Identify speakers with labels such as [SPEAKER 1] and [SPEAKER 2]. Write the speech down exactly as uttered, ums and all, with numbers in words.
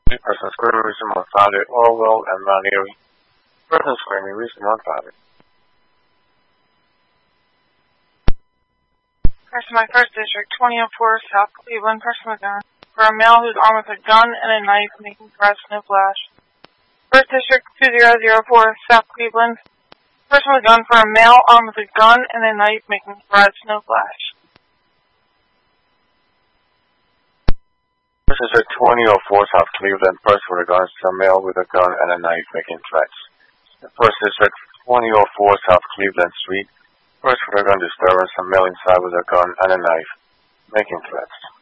[SPEAKER 1] Person screaming, reason one founded, Orwell and Mount Erie. Person screaming, reason one founded.
[SPEAKER 2] Person my first district, twenty oh four South Cleveland, person with gun. For a male who's armed with a gun and a knife making threats, no flash. First district, two zero zero four South Cleveland. Person with gun for a male armed with a gun and a knife making threats, no flash.
[SPEAKER 1] First district, twenty oh four South Cleveland. Person with a gun, some male with a gun and a knife making threats. First district, twenty oh four South Cleveland Street. Person with a gun disturbance, some male inside with a gun and a knife making threats.